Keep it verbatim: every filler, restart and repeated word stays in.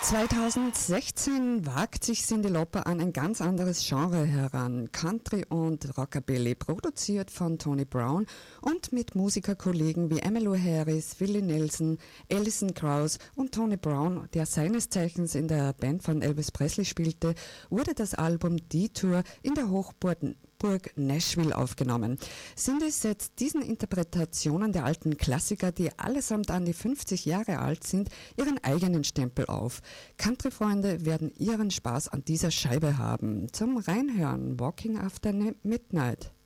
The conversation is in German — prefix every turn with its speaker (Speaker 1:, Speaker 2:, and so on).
Speaker 1: zweitausendsechzehn wagt sich Cyndi Lauper an ein ganz anderes Genre heran. Country und Rockabilly, produziert von Tony Brown und mit Musikerkollegen wie Emmylou Harris, Willie Nelson, Alison Krauss und Tony Brown, der seines Zeichens in der Band von Elvis Presley spielte, wurde das Album Detour in der Hochburg Burg Nashville aufgenommen. Cyndi setzt diesen Interpretationen der alten Klassiker, die allesamt an die fünfzig Jahre alt sind, ihren eigenen Stempel auf. Country-Freunde werden ihren Spaß an dieser Scheibe haben. Zum Reinhören, Walking After Midnight.